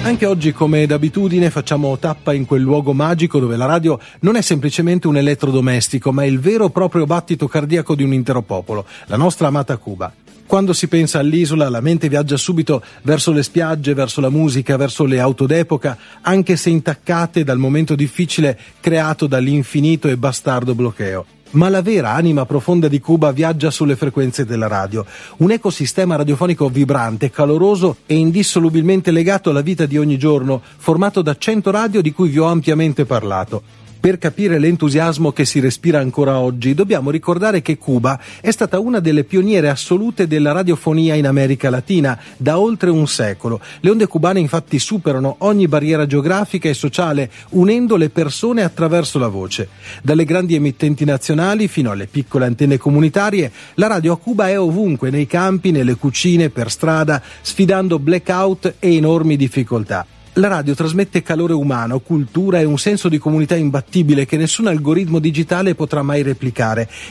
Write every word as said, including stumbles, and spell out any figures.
Anche oggi, come d'abitudine, facciamo tappa in quel luogo magico dove la radio non è semplicemente un elettrodomestico, ma è il vero e proprio battito cardiaco di un intero popolo, la nostra amata Cuba. Quando si pensa all'isola, la mente viaggia subito verso le spiagge, verso la musica, verso le auto d'epoca, anche se intaccate dal momento difficile creato dall'infinito e bastardo bloqueo. Ma la vera anima profonda di Cuba viaggia sulle frequenze della radio, un ecosistema radiofonico vibrante, caloroso e indissolubilmente legato alla vita di ogni giorno, formato da cento radio di cui vi ho ampiamente parlato. Per capire l'entusiasmo che si respira ancora oggi, dobbiamo ricordare che Cuba è stata una delle pioniere assolute della radiofonia in America Latina da oltre un secolo. Le onde cubane infatti superano ogni barriera geografica e sociale, unendo le persone attraverso la voce. Dalle grandi emittenti nazionali fino alle piccole antenne comunitarie, la radio a Cuba è ovunque, nei campi, nelle cucine, per strada, sfidando blackout e enormi difficoltà. La radio trasmette calore umano, cultura e un senso di comunità imbattibile che nessun algoritmo digitale potrà mai replicare,